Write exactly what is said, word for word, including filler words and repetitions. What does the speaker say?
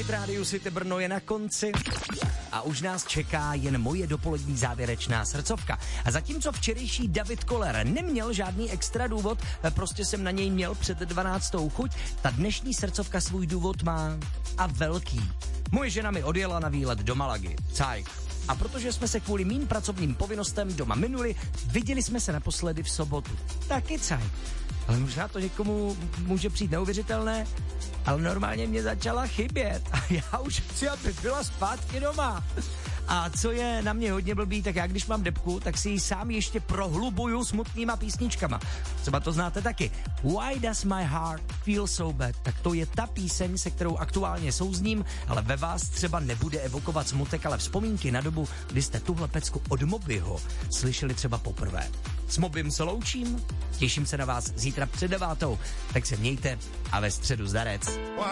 Hit Radio City Brno je na konci a už nás čeká jen moje dopolední závěrečná srdcovka. A zatímco včerejší David Koller neměl žádný extra důvod, prostě jsem na něj měl před dvanáctou chuť, ta dnešní srdcovka svůj důvod má a velký. Moje žena mi odjela na výlet do Malagy. Cajk. A protože jsme se kvůli mým pracovním povinnostem doma minuli, viděli jsme se naposledy v sobotu. Taky cajk. Ale možná to někomu může přijít neuvěřitelné, ale normálně mě začala chybět a já už chci, aby byla zpátky doma. A co je na mě hodně blbý, tak já když mám depku, tak si ji sám ještě prohlubuju smutnýma písničkama. Třeba to znáte taky. Why does my heart feel so bad? Tak to je ta píseň, se kterou aktuálně souzním, ale ve vás třeba nebude evokovat smutek, ale vzpomínky na dobu, kdy jste tuhle pecku od Mobyho slyšeli třeba poprvé. S Mobym se loučím, těším se na vás zítra před devátou, tak se mějte a ve středu zdarec.